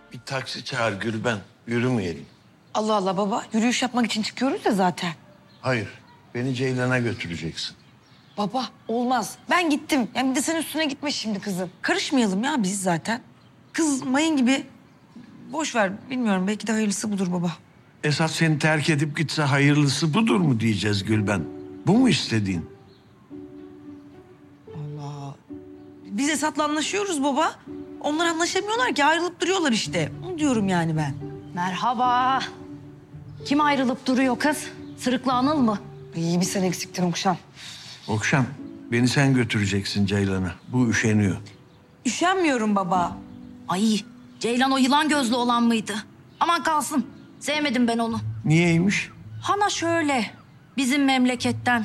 Bir taksi çağır Gülben. Yürümeyelim. Allah Allah baba. Yürüyüş yapmak için çıkıyoruz ya zaten. Hayır. Beni Ceylan'a götüreceksin. Baba olmaz. Ben gittim. Yani bir de sen üstüne gitme şimdi kızım. Karışmayalım ya biz zaten. Kız mayın gibi. Boş ver. Bilmiyorum. Belki de hayırlısı budur baba. Esat seni terk edip gitse hayırlısı budur mu diyeceğiz Gülben? Bu mu istediğin? Biz Esat'la anlaşıyoruz baba. Onlar anlaşamıyorlar ki. Ayrılıp duruyorlar işte. Onu diyorum yani ben. Merhaba. Kim ayrılıp duruyor kız? Sırıklı Anıl mı? İyi bir sen eksiktin Okşan. Okşan, beni sen götüreceksin Ceylan'a. Bu üşeniyor. Üşenmiyorum baba. Ay, Ceylan o yılan gözlü olan mıydı? Aman kalsın. Sevmedim ben onu. Niyeymiş? Hana şöyle. Bizim memleketten